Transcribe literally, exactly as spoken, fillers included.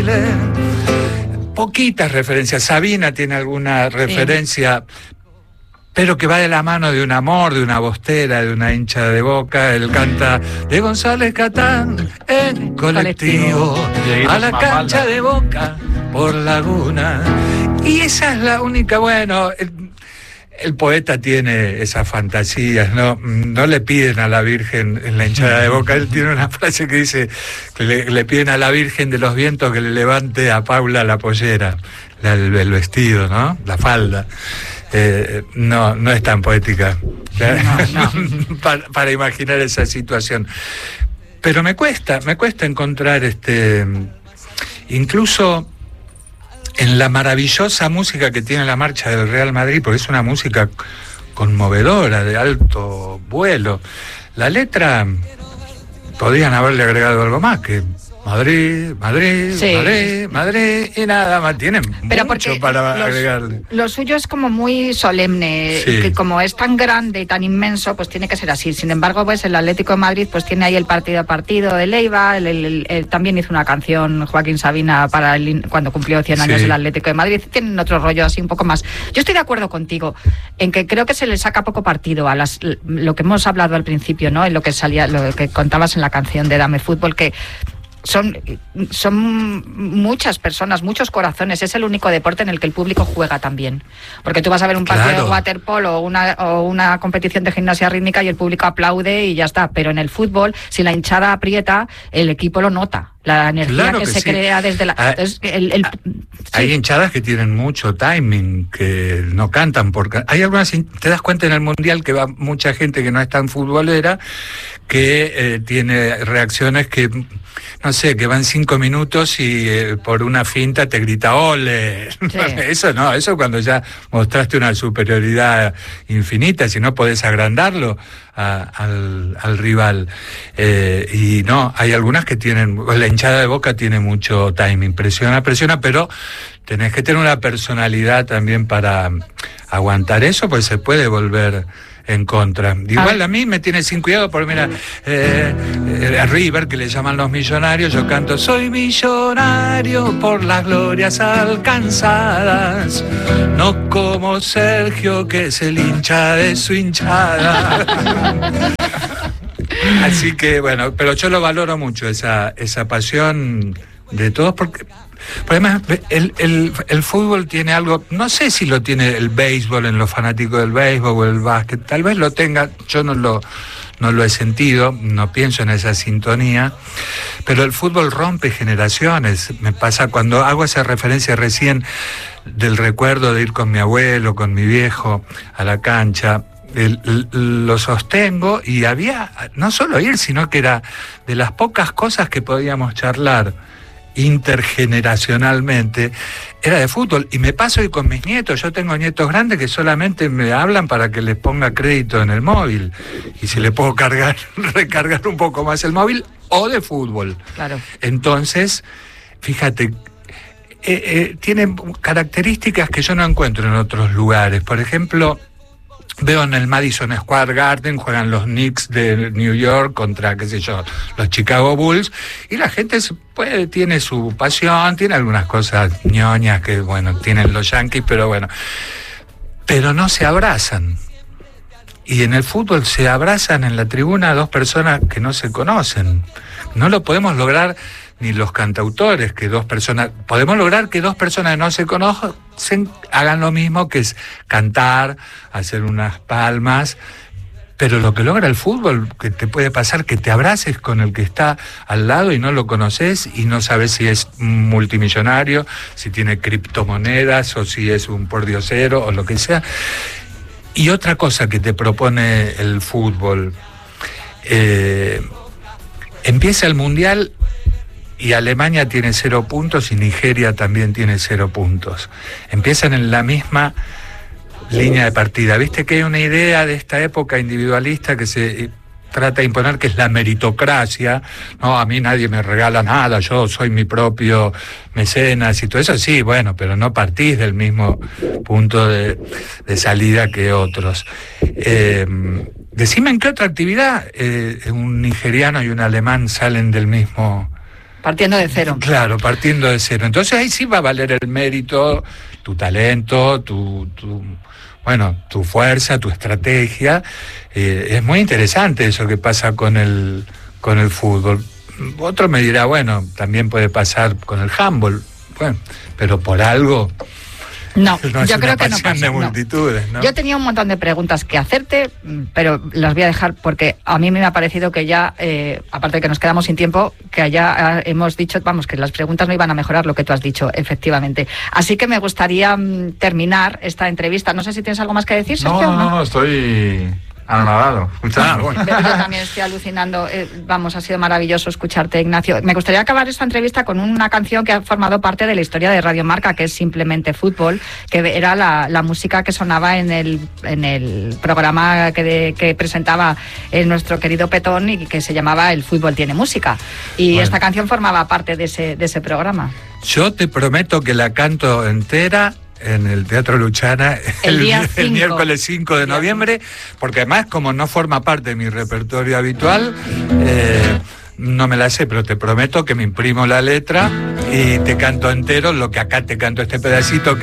Poquitas referencias. Sabina tiene alguna referencia, sí, pero que va de la mano de un amor, de una bostera, de una hincha de Boca. Él canta de González Catán en colectivo, colectivo. A la cancha de Boca por Laguna. Y esa es la única, bueno, el, el poeta tiene esas fantasías, ¿no? No le piden a la Virgen en la hinchada de Boca. Él tiene una frase que dice que le, le piden a la Virgen de los Vientos que le levante a Paula la pollera, la, el, el vestido, ¿no? La falda. Eh, no, no es tan poética, no, no. para, para imaginar esa situación. Pero me cuesta, me cuesta encontrar este, incluso en la maravillosa música que tiene la marcha del Real Madrid, porque es una música conmovedora, de alto vuelo. La letra, podrían haberle agregado algo más, que Madrid, Madrid, sí. Madrid, Madrid, y nada más. Tienen Pero mucho para los, agregarle. Lo suyo es como muy solemne, sí. Que como es tan grande y tan inmenso, pues tiene que ser así. Sin embargo, pues el Atlético de Madrid pues tiene ahí el partido a partido de Leiva. El, el, el, el, también hizo una canción Joaquín Sabina para el, cuando cumplió cien años, sí, el Atlético de Madrid. Tienen otro rollo así un poco más. Yo estoy de acuerdo contigo en que creo que se le saca poco partido a las lo que hemos hablado al principio, ¿no? En lo que salía, lo que contabas en la canción de Dame Fútbol, que Son, son muchas personas, muchos corazones. Es el único deporte en el que el público juega también. Porque tú vas a ver un partido, claro, de waterpolo o una, o una competición de gimnasia rítmica y el público aplaude y ya está. Pero en el fútbol, si la hinchada aprieta, el equipo lo nota. La energía, claro, que, que se sí. crea desde la... Ah, Entonces, el, el, hay sí. hinchadas que tienen mucho timing, que no cantan porque hay algunas, te das cuenta en el Mundial que va mucha gente que no es tan futbolera, que eh, tiene reacciones que, no sé, que van cinco minutos y eh, por una finta te grita ¡ole! Sí. Eso no, eso cuando ya mostraste una superioridad infinita, si no podés agrandarlo a, al, al rival. Eh, y no, hay algunas que tienen, la hinchada de Boca tiene mucho timing, presiona, presiona, pero tenés que tener una personalidad también para aguantar eso, pues se puede volver en contra. Igual a mí me tiene sin cuidado porque mira, eh, eh, a River, que le llaman los millonarios, yo canto soy millonario por las glorias alcanzadas, no como Sergio que es el hincha de su hinchada. Así que bueno, pero yo lo valoro mucho, esa, esa pasión de todos, porque además el, el, el fútbol tiene algo, no sé si lo tiene el béisbol en los fanáticos del béisbol o el básquet, tal vez lo tenga, yo no lo, no lo he sentido, no pienso en esa sintonía, pero el fútbol rompe generaciones. Me pasa cuando hago esa referencia recién del recuerdo de ir con mi abuelo, con mi viejo a la cancha. El, el, lo sostengo y había no solo ir, sino que era de las pocas cosas que podíamos charlar intergeneracionalmente, era de fútbol. Y me paso hoy con mis nietos. Yo tengo nietos grandes que solamente me hablan para que les ponga crédito en el móvil y si le puedo cargar, recargar un poco más el móvil, o de fútbol. Claro. Entonces, fíjate, eh, eh, tiene características que yo no encuentro en otros lugares. Por ejemplo, veo en el Madison Square Garden, juegan los Knicks de New York contra, qué sé yo, los Chicago Bulls, y la gente puede, tiene su pasión, tiene algunas cosas ñoñas que, bueno, tienen los Yankees, pero bueno, pero no se abrazan. Y en el fútbol se abrazan en la tribuna dos personas que no se conocen. No lo podemos lograr ni los cantautores, que dos personas... Podemos lograr que dos personas que no se conocen hagan lo mismo, que es cantar, hacer unas palmas, pero lo que logra el fútbol, que te puede pasar que te abraces con el que está al lado y no lo conoces y no sabes si es multimillonario, si tiene criptomonedas o si es un pordiosero o lo que sea. Y otra cosa que te propone el fútbol, eh, empieza el Mundial y Alemania tiene cero puntos y Nigeria también tiene cero puntos. Empiezan en la misma línea de partida. Viste que hay una idea de esta época individualista que se trata de imponer, que es la meritocracia. No, a mí nadie me regala nada, yo soy mi propio mecenas y todo eso. Sí, bueno, pero no partís del mismo punto de, de salida que otros. Eh, decime en qué otra actividad eh, un nigeriano y un alemán salen del mismo Partiendo de cero. Claro, partiendo de cero. Entonces ahí sí va a valer el mérito, tu talento, tu, tu bueno, tu fuerza, tu estrategia. Eh, es muy interesante eso que pasa con el, con el fútbol. Otro me dirá, bueno, también puede pasar con el handball. Bueno, pero por algo... No, no yo creo que no pasa, de multitudes, no. ¿no? Yo tenía un montón de preguntas que hacerte, pero las voy a dejar porque a mí me ha parecido que ya, eh, aparte de que nos quedamos sin tiempo, que ya eh, hemos dicho, vamos, que las preguntas no iban a mejorar lo que tú has dicho, efectivamente. Así que me gustaría um, terminar esta entrevista. No sé si tienes algo más que decir, Sergio. No, no, no, estoy... anonadado. Ah, bueno. Yo también estoy alucinando. Eh, vamos, ha sido maravilloso escucharte, Ignacio. Me gustaría acabar esta entrevista con una canción que ha formado parte de la historia de Radio Marca, que es Simplemente Fútbol, que era la, la música que sonaba en el, en el programa que, de, que presentaba eh, nuestro querido Petón y que se llamaba El Fútbol Tiene Música. Y bueno, esta canción formaba parte de ese, de ese programa. Yo te prometo que la canto entera en el Teatro Luchana el, el, día el miércoles cinco de noviembre, porque además como no forma parte de mi repertorio habitual, eh, no me la sé, pero te prometo que me imprimo la letra y te canto entero lo que acá te canto este pedacito que